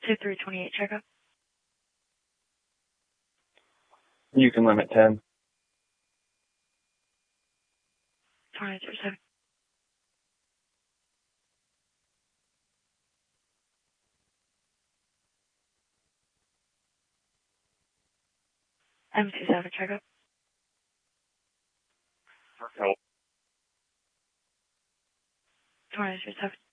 2328 checkup. You can limit 10. 23-7. M27 checkup. Help. 23-7.